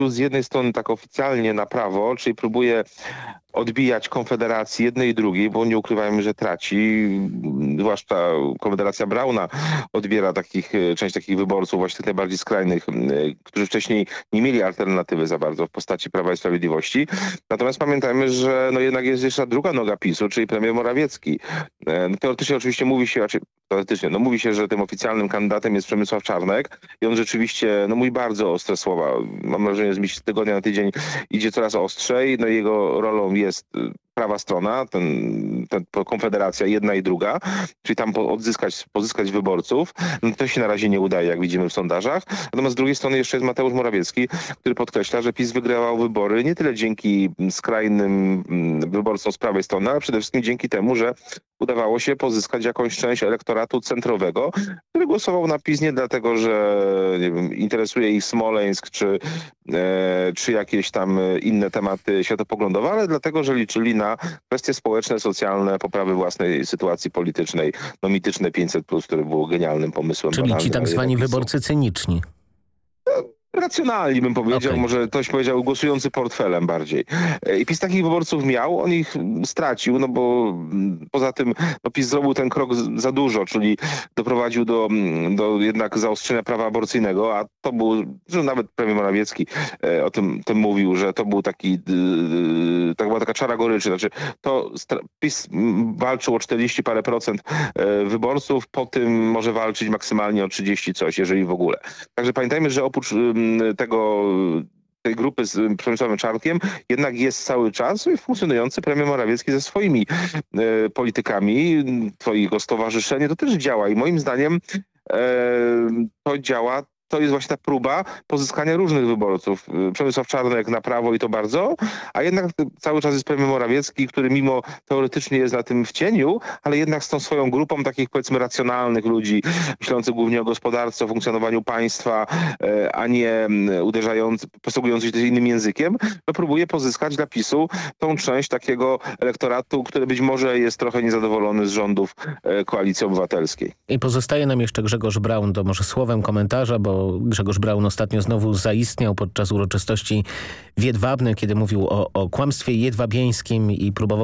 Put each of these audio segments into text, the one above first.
z jednej strony tak oficjalnie na prawo, czyli próbuje odbijać Konfederacji jednej i drugiej, bo nie ukrywajmy, że traci. Zwłaszcza Konfederacja Brauna odbiera część takich wyborców właśnie tych najbardziej skrajnych, którzy wcześniej nie mieli alternatywy za bardzo w postaci Prawa i Sprawiedliwości. Natomiast pamiętajmy, że no jednak jest jeszcze druga noga PiS-u, czyli premier Morawiecki. Teoretycznie oczywiście mówi się, że tym oficjalnym kandydatem jest Przemysław Czarnek i on rzeczywiście mówi bardzo ostre słowa. Mam wrażenie, że z tygodnia na tydzień idzie coraz ostrzej. No i jego rolą jest prawa strona, Konfederacja jedna i druga, czyli tam pozyskać wyborców. No to się na razie nie udaje, jak widzimy w sondażach. Natomiast z drugiej strony jeszcze jest Mateusz Morawiecki, który podkreśla, że PiS wygrał wybory nie tyle dzięki skrajnym wyborcom z prawej strony, ale przede wszystkim dzięki temu, że udawało się pozyskać jakąś część elektoratu centrowego, który głosował na PiS nie dlatego, że nie wiem, interesuje ich Smoleńsk czy jakieś tam inne tematy światopoglądowe, ale dlatego, że liczyli na kwestie społeczne, socjalne, poprawy własnej sytuacji politycznej. No mityczne 500+, które było genialnym pomysłem. Czyli ci tak zwani wyborcy cyniczni. Racjonalni bym powiedział, może ktoś powiedział głosujący portfelem bardziej. I PiS takich wyborców miał, on ich stracił, no bo poza tym PiS zrobił ten krok za dużo, czyli doprowadził do jednak zaostrzenia prawa aborcyjnego, a to był, że nawet premier Morawiecki o tym mówił, że to był to była taka czara goryczy. Znaczy PiS walczył o 40 parę procent wyborców, po tym może walczyć maksymalnie o 30 coś, jeżeli w ogóle. Także pamiętajmy, że oprócz tej grupy z Przemysławem Czarnkiem jednak jest cały czas funkcjonujący premier Morawiecki ze swoimi politykami, jego stowarzyszenie, to też działa i moim zdaniem to działa. To jest właśnie ta próba pozyskania różnych wyborców. Przemysław Czarnek na prawo i to bardzo, a jednak cały czas jest premier Morawiecki, który mimo teoretycznie jest na tym w cieniu, ale jednak z tą swoją grupą takich powiedzmy racjonalnych ludzi, myślących głównie o gospodarce, o funkcjonowaniu państwa, a nie posługujących się też innym językiem, to próbuje pozyskać dla PiS-u tą część takiego elektoratu, który być może jest trochę niezadowolony z rządów Koalicji Obywatelskiej. I pozostaje nam jeszcze Grzegorz Braun, to może słowem komentarza, bo Grzegorz Braun ostatnio znowu zaistniał podczas uroczystości w Jedwabnem, kiedy mówił o kłamstwie jedwabieńskim i próbował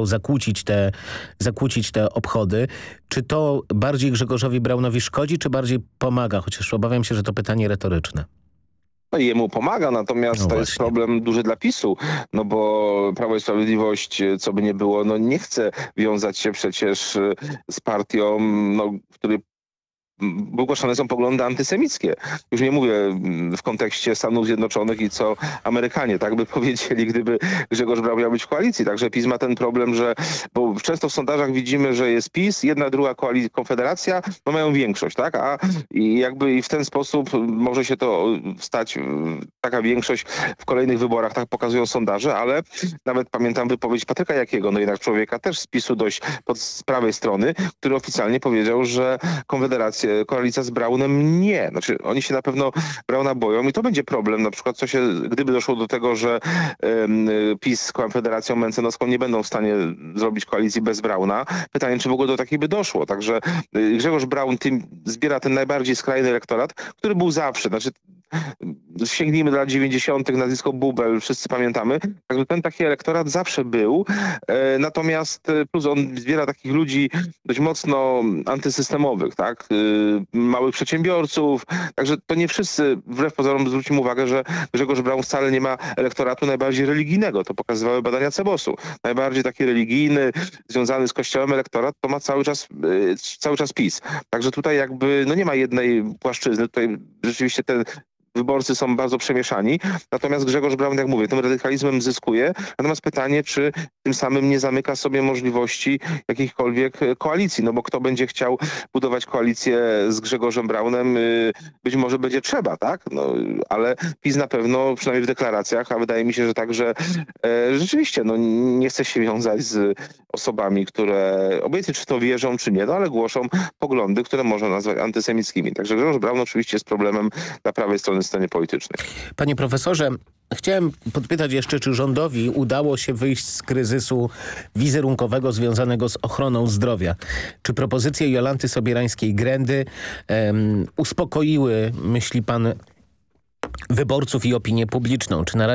zakłócić te obchody. Czy to bardziej Grzegorzowi Braunowi szkodzi, czy bardziej pomaga? Chociaż obawiam się, że to pytanie retoryczne. No jemu pomaga, natomiast to jest problem duży dla PiS-u, no bo Prawo i Sprawiedliwość, co by nie było, no nie chce wiązać się przecież z partią, w której wygłaszane są poglądy antysemickie. Już nie mówię w kontekście Stanów Zjednoczonych i co Amerykanie, tak by powiedzieli, gdyby Grzegorz Braun miał być w koalicji. Także PiS ma ten problem, bo często w sondażach widzimy, że jest PiS, jedna, druga Konfederacja, mają większość, tak? I w ten sposób może się to stać, taka większość w kolejnych wyborach, tak pokazują sondaże, ale nawet pamiętam wypowiedź Patryka Jakiego, jednak człowieka też z PiS-u dość z prawej strony, który oficjalnie powiedział, że koalicja z Braunem nie. Znaczy oni się na pewno Brauna boją i to będzie problem. Na przykład gdyby doszło do tego, że PiS z Konfederacją Mencenowską nie będą w stanie zrobić koalicji bez Brauna. Pytanie, czy w ogóle do takiej by doszło. Także Grzegorz Braun zbiera ten najbardziej skrajny elektorat, który był zawsze. Znaczy sięgnijmy do lat 90. nazwisko Bubel, wszyscy pamiętamy. Także ten taki elektorat zawsze był. Natomiast plus on zbiera takich ludzi dość mocno antysystemowych, tak? Małych przedsiębiorców. Także to nie wszyscy, wbrew pozorom zwróćmy uwagę, że Grzegorz Braun wcale nie ma elektoratu najbardziej religijnego. To pokazywały badania Cebosu. Najbardziej taki religijny, związany z kościołem elektorat to ma cały czas PiS. Także tutaj nie ma jednej płaszczyzny. Tutaj rzeczywiście wyborcy są bardzo przemieszani. Natomiast Grzegorz Braun, jak mówię, tym radykalizmem zyskuje. Natomiast pytanie, czy tym samym nie zamyka sobie możliwości jakichkolwiek koalicji. No bo kto będzie chciał budować koalicję z Grzegorzem Braunem, być może będzie trzeba, tak? Ale PiS na pewno, przynajmniej w deklaracjach, a wydaje mi się, że także rzeczywiście nie chce się wiązać z osobami, które obojętnie czy to wierzą, czy nie, ale głoszą poglądy, które można nazwać antysemickimi. Także Grzegorz Braun oczywiście jest problemem dla prawej strony scenie politycznej. Panie profesorze, chciałem podpytać jeszcze, czy rządowi udało się wyjść z kryzysu wizerunkowego związanego z ochroną zdrowia? Czy propozycje Jolanty Sobierańskiej-Grendy uspokoiły, myśli pan, wyborców i opinię publiczną? Czy na razie